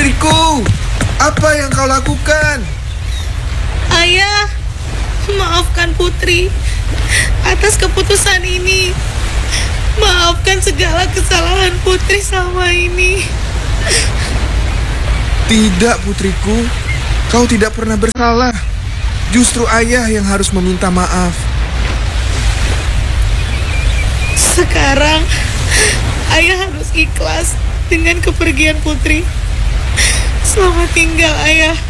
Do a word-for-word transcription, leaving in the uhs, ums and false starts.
Putriku, apa yang kau lakukan? Ayah, maafkan Putri atas keputusan ini. Maafkan segala kesalahan Putri selama ini. Tidak, putriku. Kau tidak pernah bersalah. Justru ayah yang harus meminta maaf. Sekarang, ayah harus ikhlas dengan kepergian Putri. Selamat tinggal, ayah.